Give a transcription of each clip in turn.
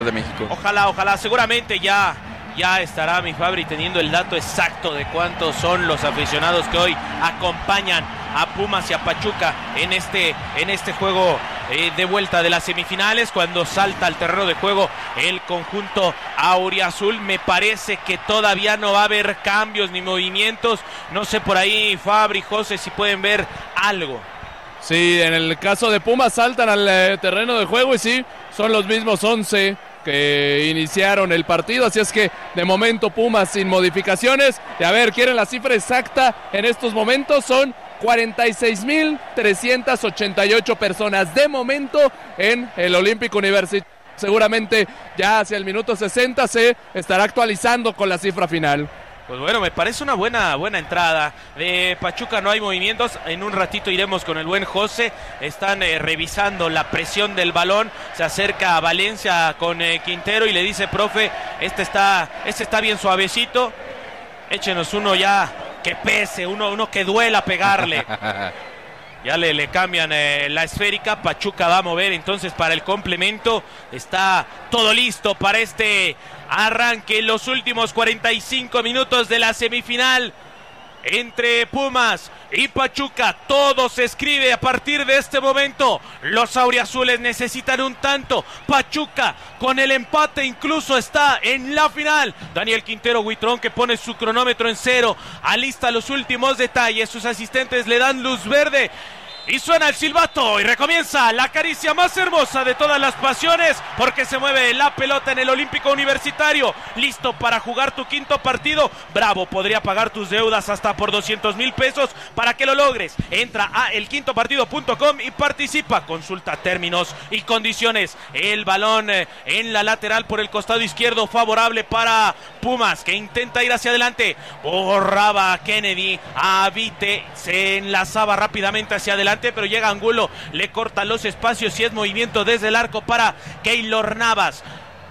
de México. Ojalá, seguramente ya estará mi Fabri teniendo el dato exacto de cuántos son los aficionados que hoy acompañan a Pumas y a Pachuca en este juego de vuelta de las semifinales, cuando salta al terreno de juego el conjunto auriazul. Me parece que todavía no va a haber cambios ni movimientos. No sé por ahí, Fabri, José, si pueden ver algo. Sí, en el caso de Pumas saltan al terreno de juego y sí, son los mismos 11 que iniciaron el partido, así es que de momento Pumas sin modificaciones. Y a ver, ¿quieren la cifra exacta? En estos momentos son 46,388 personas de momento en el Olímpico Universitario. Seguramente ya hacia el minuto 60 se estará actualizando con la cifra final. Pues bueno, me parece una buena entrada. De Pachuca no hay movimientos. En un ratito iremos con el buen José. Están revisando la presión del balón. Se acerca a Valencia con Quintero y le dice: profe, este está bien suavecito. Échenos uno ya que pese, uno que duela pegarle. Ya le cambian la esférica. Pachuca va a mover entonces para el complemento. Está todo listo para este arranque. Los últimos 45 minutos de la semifinal entre Pumas y Pachuca. Todo se escribe a partir de este momento. Los auriazules necesitan un tanto. Pachuca con el empate incluso está en la final. Daniel Quintero Huitrón, que pone su cronómetro en 0, alista los últimos detalles. Sus asistentes le dan luz verde y suena el silbato y recomienza la caricia más hermosa de todas las pasiones, porque se mueve la pelota en el Olímpico Universitario, listo para jugar tu quinto partido. Bravo podría pagar tus deudas hasta por 200,000 pesos. Para que lo logres, entra a elquintopartido.com y participa. Consulta términos y condiciones. El balón en la lateral por el costado izquierdo, favorable para Pumas, que intenta ir hacia adelante. Borraba a Kennedy, a Vite, se enlazaba rápidamente hacia adelante, pero llega Angulo, le corta los espacios y es movimiento desde el arco para Keylor Navas.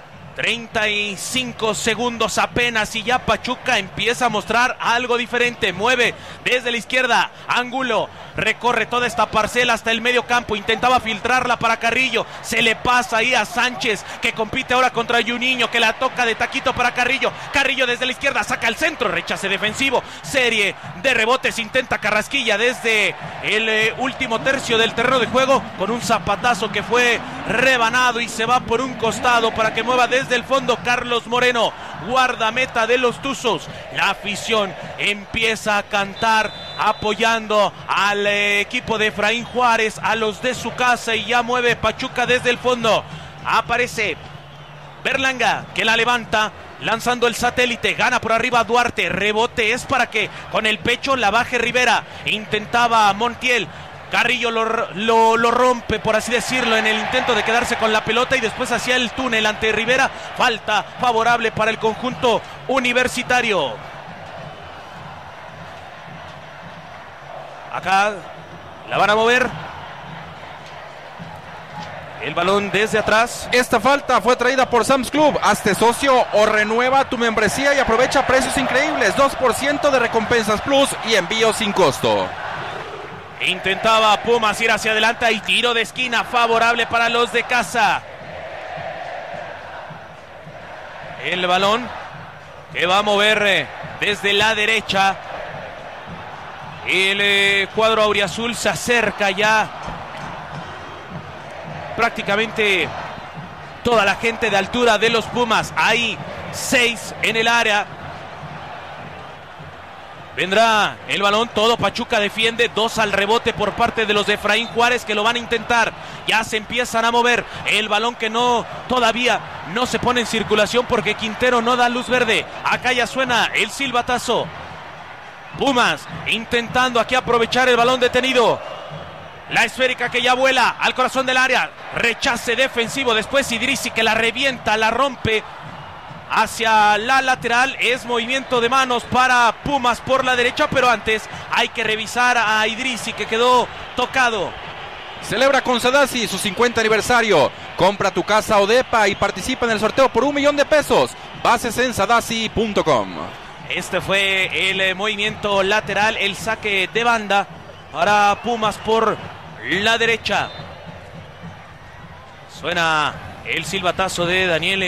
35 segundos apenas y ya Pachuca empieza a mostrar algo diferente. Mueve desde la izquierda, Angulo recorre toda esta parcela hasta el medio campo, intentaba filtrarla para Carrillo, se le pasa ahí a Sánchez, que compite ahora contra Juninho, que la toca de taquito para Carrillo. Carrillo desde la izquierda saca el centro, rechace defensivo, serie de rebotes, intenta Carrasquilla desde el último tercio del terreno de juego con un zapatazo que fue rebanado y se va por un costado para que mueva desde el fondo Carlos Moreno, guardameta de los Tuzos. La afición empieza a cantar apoyando al equipo de Efraín Juárez, a los de su casa, y ya mueve Pachuca desde el fondo. Aparece Berlanga, que la levanta lanzando el satélite, gana por arriba Duarte, rebote es para que con el pecho la baje Rivera. Intentaba Montiel, Carrillo lo rompe, por así decirlo, en el intento de quedarse con la pelota y después hacia el túnel ante Rivera. Falta favorable para el conjunto universitario. Acá la van a mover. El balón desde atrás. Esta falta fue traída por Sam's Club. Hazte socio o renueva tu membresía y aprovecha precios increíbles. 2% de recompensas plus y envío sin costo. Intentaba Pumas ir hacia adelante y tiro de esquina favorable para los de casa. El balón que va a mover desde la derecha. El cuadro auriazul se acerca ya. Prácticamente toda la gente de altura de los Pumas. Hay 6 en el área. Vendrá el balón, todo Pachuca defiende, 2 al rebote por parte de los de Efraín Juárez, que lo van a intentar. Ya se empiezan a mover. El balón que todavía no se pone en circulación porque Quintero no da luz verde. Acá ya suena el silbatazo. Pumas intentando aquí aprovechar el balón detenido. La esférica que ya vuela al corazón del área. Rechace defensivo. Después Idrissi, que la revienta, la rompe hacia la lateral. Es movimiento de manos para Pumas por la derecha, pero antes hay que revisar a Idrissi, que quedó tocado. Celebra con Sadasi su 50 aniversario. Compra tu casa o depa y participa en el sorteo por $1,000,000. Bases en sadasi.com. Este fue el movimiento lateral, el saque de banda. Ahora Pumas por la derecha. Suena el silbatazo de Daniel